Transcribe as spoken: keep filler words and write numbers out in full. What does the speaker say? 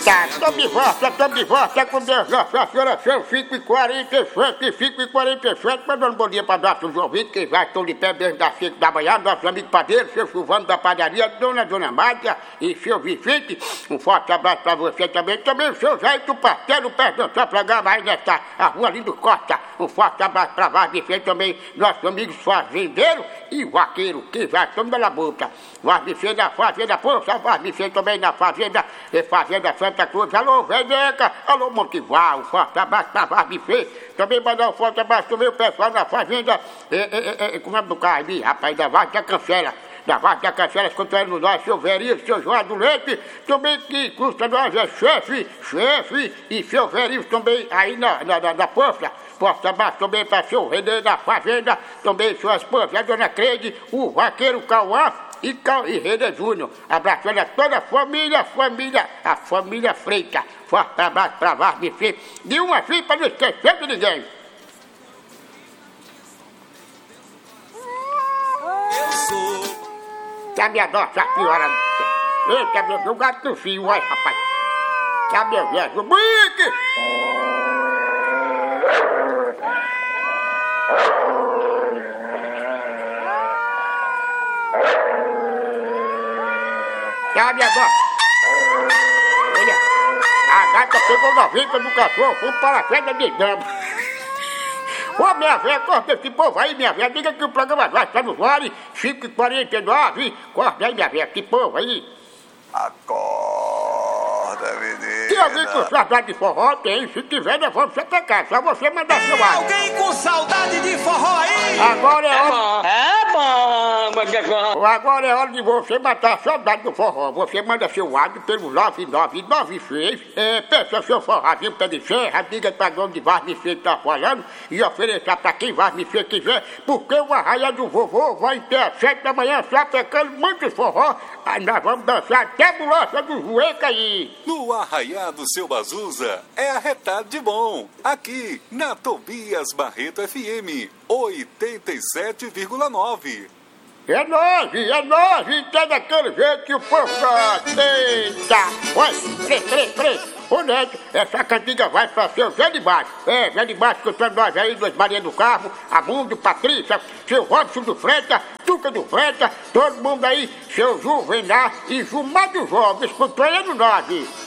Eita, tô de volta, tô de volta com Deus, Nossa Senhora, são cinco e quarenta e sete, cinco e quarenta e sete, mandando um bom dia para nossos ouvintes, que já estão de pé desde as cinco da manhã, nossos amigos padeiros, seu Silvano da padaria, dona Dona Márcia e seu Vicente, um forte abraço para você também, também o seu Jair do Pastel, perdão, só programa aí nessa, a rua Lindo Costa, um forte abraço para você Vicente também, nossos amigos fazendeiros e vaqueiro, que já estão na labuta, Vicente da Fazenda Poça, Vicente também na Fazenda, Fazenda Santa Cruz, alô Veneca, alô Montival, forte abraço para Vicente, também mandar um forte abraço do meu pessoal na Fazenda, é, é, é, como é do Carme, rapaz, da Vaz da Cancela, da Vaz da Cancela, escutando nós, seu Veríssimo, seu João do Leite, também que custa nós é chefe, chefe, e seu Veríssimo também aí na, na, na, na Poça, forte abraço também para seu Renê da Fazenda, também sua esposa, a dona Creide, o vaqueiro Cauã, e, e Rede Júnior, abraçando a toda a família, família, a família Freita. Forte abraço para vás, Vicente. De uma filha para não esquecer de ninguém. Eu sou. Cadê a nossa senhora? Eita, meu Deus, o gato do fio, olha, rapaz. Cadê o velho? Brigue! Cadê a nossa? Olha, a gata pegou noventa do cachorro, foi para a festa de dama. Ô, minha velha, corta esse povo aí, minha velha. Diga que o programa vai estar no Vale, cinco e quarenta e nove. Corta aí, minha velha, que povo aí. Acorda, menina. Tem alguém com saudade de forró? Tem. Se tiver, nós vamos se pecar. Só você mandar seu ar. Alguém com saudade de forró aí? Agora é hora... É bom, mas que bom. Agora é hora de você matar a saudade do forró. Você manda seu áudio pelo nove nove nove seis. É, peça seu forrazinho pé de serra, diga para onde Vaz Vicente tá falando e ofereça para quem Vaz Vicente quiser, porque o arraia do vovô vai ter às sete da manhã só tocando muito forró. Aí nós vamos dançar até a bolacha do joelho cair. No Arraiá do Seu Bazuza é arretado de bom. Aqui na Tobias Barreto F M oitenta e sete vírgula nove. É nós, é nós, e tá daquele jeito que o povo gosta. Eita! Oi, três, três, três. Ô Neto, essa cantiga vai pra seu Zé de Baixo. É, Zé de Baixo, escutando nós aí, Duas Maria do Carmo, Amundo, Patrícia, seu Robson do Freta, Tuca do Freta, todo mundo aí, seu Juvenal e Gilmar do Jovem, escutando nós.